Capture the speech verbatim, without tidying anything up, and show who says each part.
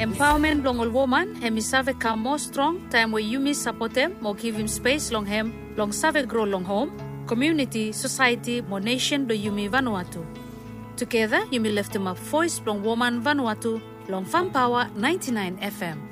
Speaker 1: Empowerment long all woman, hemi save come more strong, time where you miss support him, more give him space long him, long save grow long home, community, society, more nation do Yumi Vanuatu. Together, Yumi lift him up voice long woman Vanuatu, long Fun Power ninety-nine F M.